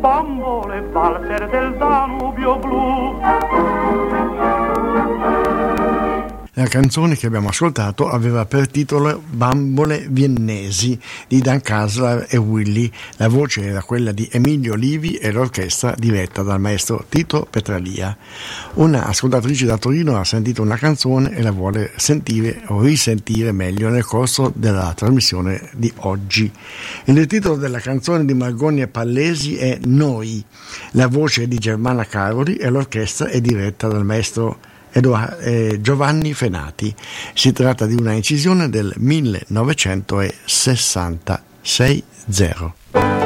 bambole, valzer del Danubio blu. La canzone che abbiamo ascoltato aveva per titolo Bambole viennesi di Dan Kaslar e Willy. La voce era quella di Emilio Livi e l'orchestra diretta dal maestro Tito Petralia. Una ascoltatrice da Torino ha sentito una canzone e la vuole sentire o risentire meglio nel corso della trasmissione di oggi. Il titolo della canzone di Margoni e Pallesi è Noi. La voce è di Germana Caroli e l'orchestra è diretta dal maestro Giovanni Fenati. Si tratta di una incisione del 1966.